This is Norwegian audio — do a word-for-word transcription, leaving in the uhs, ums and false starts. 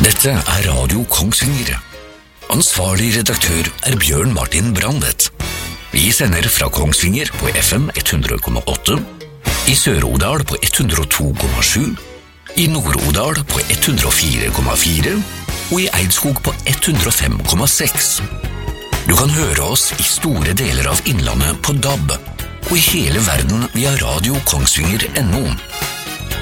Dette er Radio Kongsvinger. Ansvarlig redaktør er Bjørn Martin Brandet. Vi sender fra Kongsvinger på F M hundre komma åtte, i Sør-Odal på hundre og to komma sju, i Nord-Odal på hundre og fire komma fire og i Eidskog på hundre og fem komma seks. Du kan høre oss i store deler av innlandet på D A B og i hele verden via radio kongsvinger punktum no.